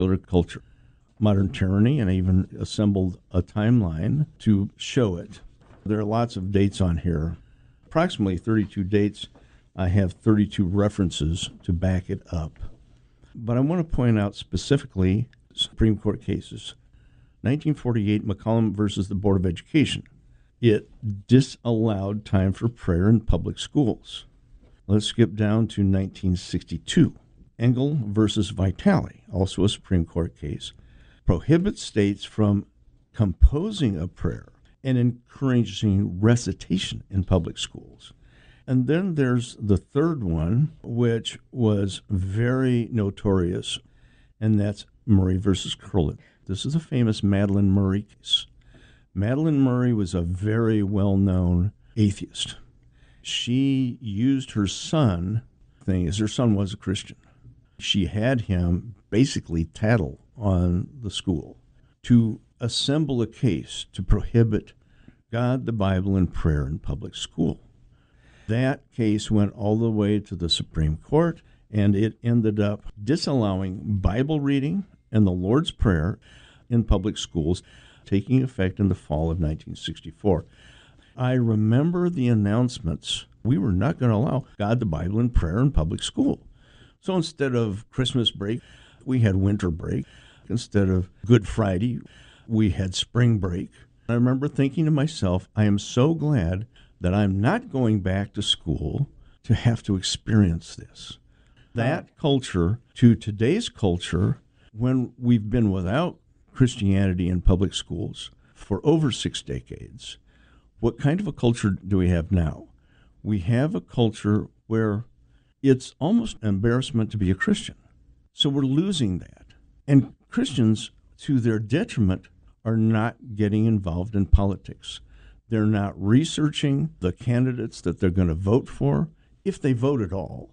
culture, modern tyranny, and I even assembled a timeline to show it. There are lots of dates on here, approximately 32 dates. I have 32 references to back it up. But I want to point out specifically Supreme Court cases. 1948, McCollum versus the Board of Education. It disallowed time for prayer in public schools. Let's skip down to 1962. Engel versus Vitale, also a Supreme Court case, prohibits states from composing a prayer and encouraging recitation in public schools. And then there's the third one, which was very notorious, and that's Murray versus Curlin. This is a famous Madalyn Murray case. Madalyn Murray was a very well-known atheist. She used her son, her son was a Christian. She had him basically tattle on the school to assemble a case to prohibit God, the Bible, and prayer in public school. That case went all the way to the Supreme Court, and it ended up disallowing Bible reading and the Lord's Prayer in public schools, taking effect in the fall of 1964. I remember the announcements. We were not going to allow God, the Bible, and prayer in public school. So instead of Christmas break, we had winter break. Instead of Good Friday, we had spring break. I remember thinking to myself, I am so glad that I'm not going back to school to have to experience this. That culture to today's culture, when we've been without Christianity in public schools for over 6 decades, what kind of a culture do we have now? We have a culture where it's almost an embarrassment to be a Christian. So we're losing that. And Christians, to their detriment, are not getting involved in politics. They're not researching the candidates that they're going to vote for, if they vote at all.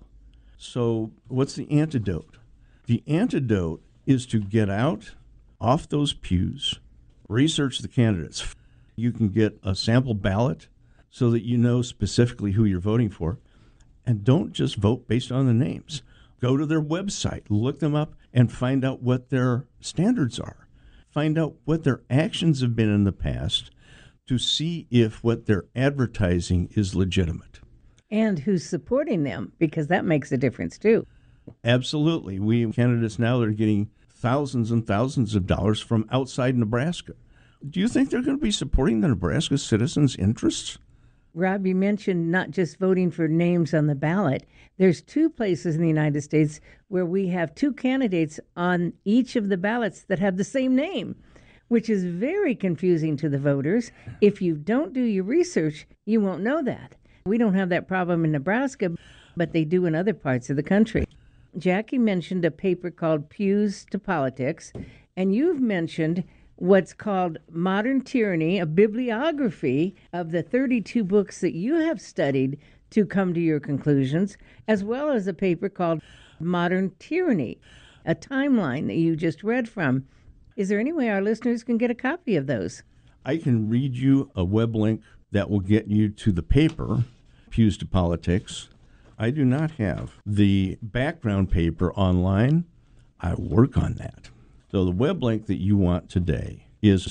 So what's the antidote? The antidote is to get out off those pews, research the candidates. You can get a sample ballot so that you know specifically who you're voting for, and don't just vote based on the names. Go to their website, look them up, and find out what their standards are. Find out what their actions have been in the past to see if what they're advertising is legitimate. And who's supporting them, because that makes a difference too. Absolutely. We have candidates now that are getting thousands and thousands of dollars from outside Nebraska. Do you think they're going to be supporting the Nebraska citizens' interests? Rob, you mentioned not just voting for names on the ballot. There's 2 places in the United States where we have 2 candidates on each of the ballots that have the same name, which is very confusing to the voters. If you don't do your research, you won't know that. We don't have that problem in Nebraska, but they do in other parts of the country. Jackie mentioned a paper called Pews to Politics, and you've mentioned what's called Modern Tyranny, a bibliography of the 32 books that you have studied to come to your conclusions, as well as a paper called Modern Tyranny, a timeline that you just read from. Is there any way our listeners can get a copy of those? I can read you a web link that will get you to the paper, Pews to Politics. I do not have the background paper online. I work on that. So the web link that you want today is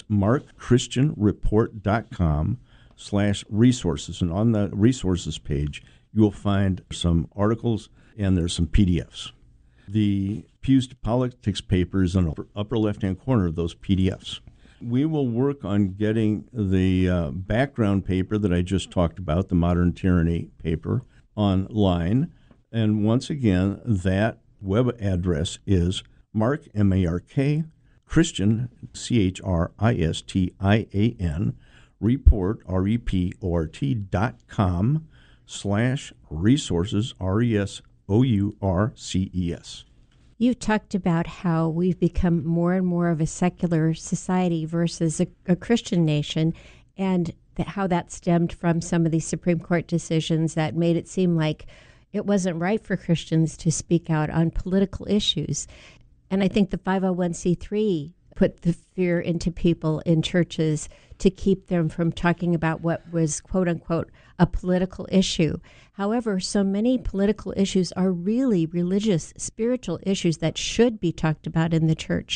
markchristianreport.com/resources. And on the resources page, you will find some articles and there's some PDFs. The Pews to Politics paper is in the upper left-hand corner of those PDFs. We will work on getting the background paper that I just talked about, the Modern Tyranny paper, online. And once again, that web address is Mark, M-A-R-K, Christian, C-H-R-I-S-T-I-A-N, report, report.com/resources, R-E-S-O-U-R-C-E-S. You talked about how we've become more and more of a secular society versus a Christian nation, and how that stemmed from some of these Supreme Court decisions that made it seem like it wasn't right for Christians to speak out on political issues. And I think the 501c3 put the fear into people in churches to keep them from talking about what was, quote unquote, a political issue. However, so many political issues are really religious, spiritual issues that should be talked about in the church.